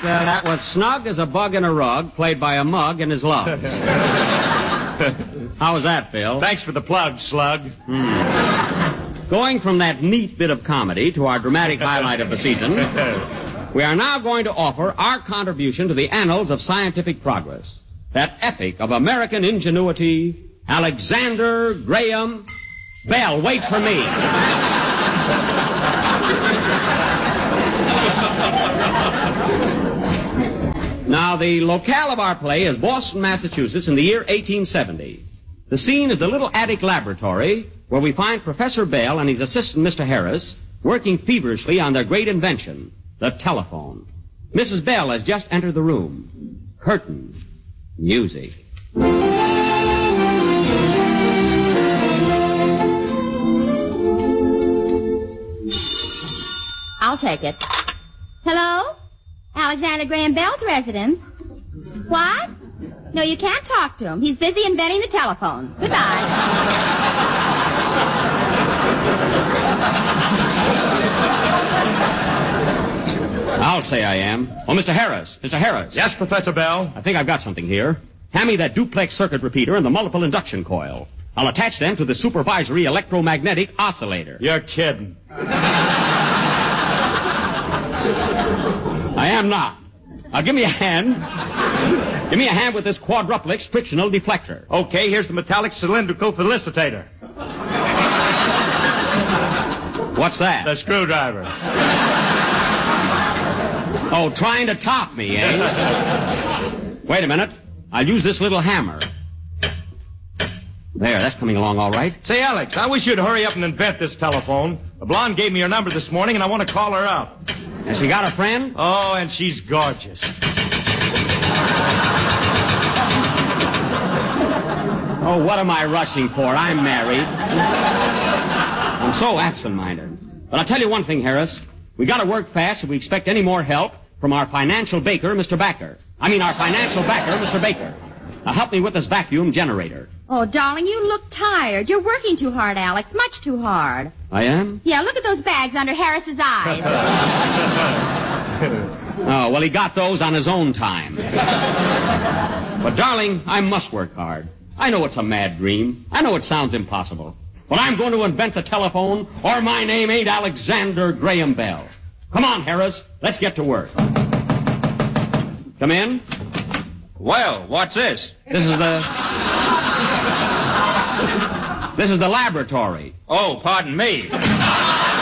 that was Snug as a bug in a rug, played by a mug in his lugs. How was that, Phil? Thanks for the plug, Slug. Going from that neat bit of comedy to our dramatic highlight of the season, we are now going to offer our contribution to the annals of scientific progress. That epic of American ingenuity, Alexander Graham Bell. Wait for me. Now, the locale of our play is Boston, Massachusetts, in the year 1870. The scene is the little attic laboratory where we find Professor Bell and his assistant, Mr. Harris, working feverishly on their great invention, the telephone. Mrs. Bell has just entered the room. Curtain. Music. I'll take it. Hello? Alexander Graham Bell's residence. What? No, you can't talk to him. He's busy inventing the telephone. Goodbye. I'll say I am. Oh, Mr. Harris. Mr. Harris. Yes, Professor Bell? I think I've got something here. Hand me that duplex circuit repeater and the multiple induction coil. I'll attach them to the supervisory electromagnetic oscillator. You're kidding. I am not. Now, give me a hand. Give me a hand with this quadruplex frictional deflector. Okay, here's the metallic cylindrical felicitator. What's that? The screwdriver. Oh, trying to top me, eh? Wait a minute. I'll use this little hammer. There, that's coming along all right. Say, Alex, I wish you'd hurry up and invent this telephone. The blonde gave me your number this morning, and I want to call her up. Has she got a friend? Oh, and she's gorgeous. Oh, what am I rushing for? I'm married. I'm so absent-minded. But I'll tell you one thing, Harris. We got to work fast if we expect any more help from our financial baker, Mr. Baker. Our financial backer, Mr. Baker. Now, help me with this vacuum generator. Oh, darling, you look tired. You're working too hard, Alex. Much too hard. I am? Yeah, look at those bags under Harris's eyes. Oh, well, he got those on his own time. But, darling, I must work hard. I know it's a mad dream. I know it sounds impossible. But I'm going to invent the telephone, or my name ain't Alexander Graham Bell. Come on, Harris. Let's get to work. Come in. Well, what's this? This is the laboratory. Oh, pardon me.